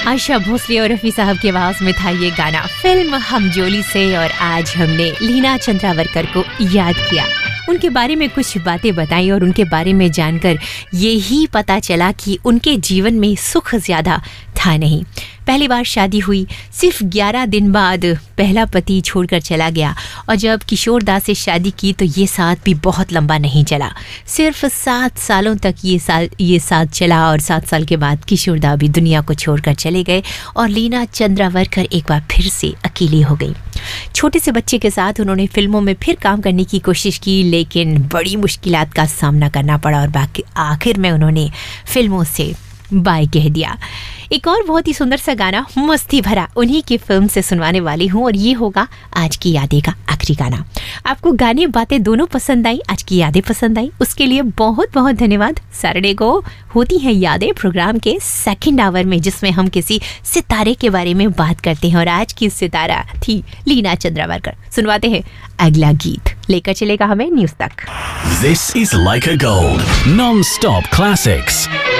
आशा भोसले और रफी साहब की आवाज में था ये गाना फिल्म हमजोली से। और आज हमने लीना चंद्रावरकर को याद किया, उनके बारे में कुछ बातें बताई और उनके बारे में जानकर यही पता चला कि उनके जीवन में सुख ज़्यादा था नहीं। पहली बार शादी हुई, सिर्फ 11 दिन बाद पहला पति छोड़कर चला गया और जब किशोर दा से शादी की तो ये साथ भी बहुत लंबा नहीं चला, सिर्फ 7 सालों तक ये साथ चला और 7 साल के बाद किशोर दा भी दुनिया को छोड़कर चले गए और लीना चंद्रावरकर एक बार फिर से अकेली हो गई। छोटे से बच्चे के साथ उन्होंने फिल्मों में फिर काम करने की कोशिश की, लेकिन बड़ी मुश्किलात का सामना करना पड़ा और बाकी आखिर में उन्होंने फिल्मों से बाय कह दिया। एक और बहुत ही सुंदर सा गाना मस्ती भरा उन्हीं की फिल्म से सुनवाने वाली हूँ और ये होगा आज की यादें का आखिरी गाना। आपको गाने बातें दोनों पसंद आई, आज की यादें पसंद आई, उसके लिए बहुत बहुत धन्यवाद। सैटरडे को होती हैं यादें प्रोग्राम के सेकंड आवर में, जिसमें हम किसी सितारे के बारे में बात करते हैं और आज की सितारा थी लीना चंद्रावरकर। सुनवाते हैं अगला गीत, लेकर चलेगा हमें न्यूज तक। This is Leica Gold, non-stop classics.